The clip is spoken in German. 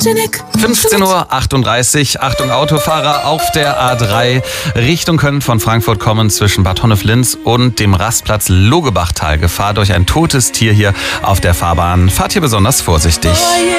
15:38 Uhr. Achtung, Autofahrer auf der A3 Richtung Köln von Frankfurt kommen zwischen Bad Honnef-Linz und dem Rastplatz Logebachtal. Gefahr durch ein totes Tier hier auf der Fahrbahn. Fahrt hier besonders vorsichtig.